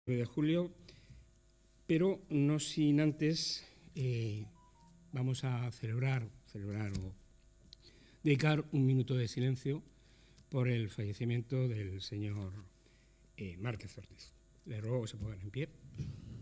de julio, pero no sin antes vamos a celebrar o dedicar un minuto de silencio por el fallecimiento del señor Márquez Ortiz. Le ruego que se pongan en pie.